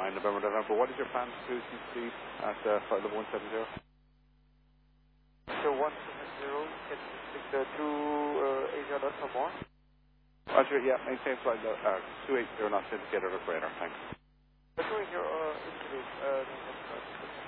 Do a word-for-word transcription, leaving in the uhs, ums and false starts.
nine November, November. What is your planned cruise speed at uh, flight level one seven zero? So one seven zero, can you stick the two uh, Asia knots or more? Roger, yeah, maintain flight level, uh, two eight zero knots indicator of radar, thanks. two eight zero, uh, indicate, uh,